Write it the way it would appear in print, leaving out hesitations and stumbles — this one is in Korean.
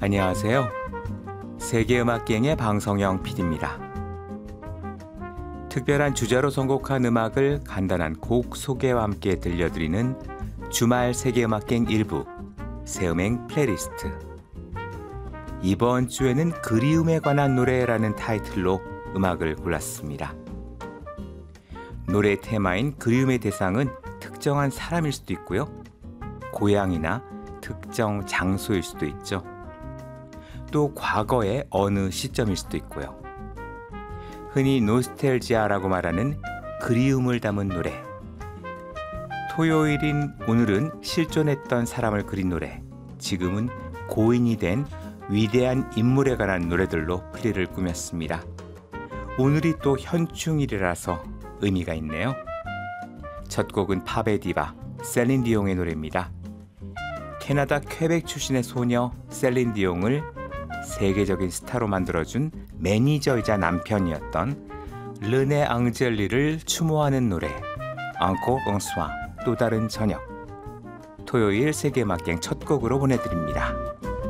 안녕하세요. 세계음악기행의 방성영 PD입니다. 특별한 주제로 선곡한 음악을 간단한 곡 소개와 함께 들려드리는 주말 세계음악기행 일부 새음행 플레이리스트. 이번 주에는 그리움에 관한 노래라는 타이틀로 음악을 골랐습니다. 노래 테마인 그리움의 대상은 특정한 사람일 수도 있고요. 고향이나 특정 장소일 수도 있죠. 또 과거의 어느 시점일 수도 있고요. 흔히 노스텔지아라고 말하는 그리움을 담은 노래. 토요일인 오늘은 실존했던 사람을 그린 노래, 지금은 고인이 된 위대한 인물에 관한 노래들로 플리를 꾸몄습니다. 오늘이 또 현충일이라서 의미가 있네요. 첫 곡은 팝의 디바 셀린 디옹의 노래입니다. 캐나다 퀘벡 출신의 소녀 셀린 디옹을 세계적인 스타로 만들어준 매니저이자 남편이었던 르네 앙젤리를 추모하는 노래 앙코 엉스와 또 다른 저녁. 토요일 세계음악기행 첫 곡으로 보내드립니다.